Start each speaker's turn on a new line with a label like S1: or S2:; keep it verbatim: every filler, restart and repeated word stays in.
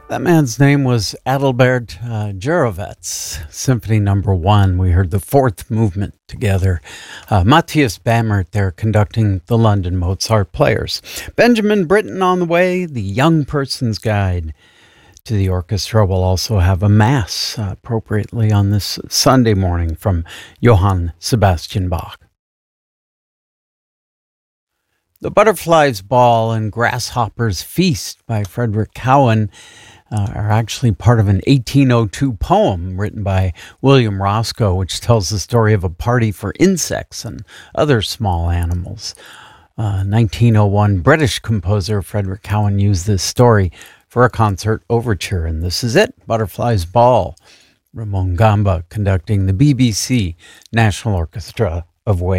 S1: That man's name was Adalbert uh, Jurovets. Symphony Number One. We heard the fourth movement together. Uh, Matthias Bamert there conducting the London Mozart Players. Benjamin Britten on the way. The Young Person's Guide to the Orchestra will also have a mass uh, appropriately on this Sunday morning from Johann Sebastian Bach. The Butterfly's Ball and Grasshopper's Feast by Frederick Cowan uh, are actually part of an eighteen oh two poem written by William Roscoe, which tells the story of a party for insects and other small animals. Uh, nineteen oh one British composer Frederick Cowan used this story for a concert overture, and this is it, Butterfly's Ball. Ramon Gamba conducting the B B C National Orchestra of Wales.